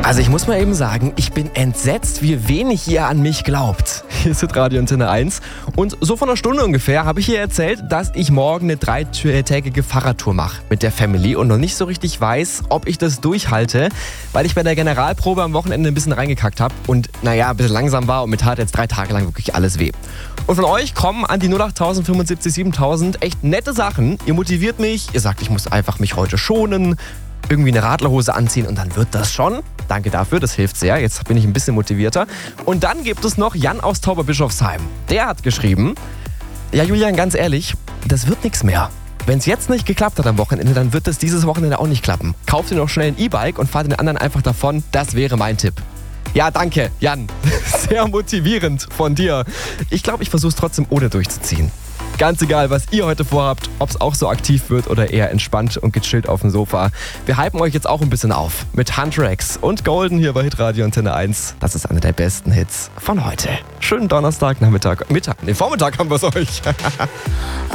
Also ich muss mal eben sagen, ich bin entsetzt, wie wenig ihr an mich glaubt. Hier ist Radio Antenne 1 und so vor einer Stunde ungefähr habe ich hier erzählt, dass ich morgen eine 3-tägige Fahrradtour mache mit der Family und noch nicht so richtig weiß, ob ich das durchhalte, weil ich bei der Generalprobe am Wochenende ein bisschen reingekackt habe und ein bisschen langsam war und mir tat jetzt 3 Tage lang wirklich alles weh. Und von euch kommen an die 08000 75 7000 echt nette Sachen. Ihr motiviert mich, ihr sagt, ich muss einfach mich heute schonen, irgendwie eine Radlerhose anziehen und dann wird das schon. Danke dafür, das hilft sehr. Jetzt bin ich ein bisschen motivierter. Und dann gibt es noch Jan aus Tauberbischofsheim. Der hat geschrieben, ja Julian, ganz ehrlich, das wird nichts mehr. Wenn es jetzt nicht geklappt hat am Wochenende, dann wird es dieses Wochenende auch nicht klappen. Kauft ihr noch schnell ein E-Bike und fahrt den anderen einfach davon. Das wäre mein Tipp. Ja, danke, Jan. Sehr motivierend von dir. Ich glaube, ich versuche es trotzdem ohne durchzuziehen. Ganz egal, was ihr heute vorhabt, ob es auch so aktiv wird oder eher entspannt und gechillt auf dem Sofa. Wir hypen euch jetzt auch ein bisschen auf mit Hunter X und Golden hier bei Hitradio Antenne 1. Das ist einer der besten Hits von heute. Schönen Donnerstag, Vormittag haben wir es euch.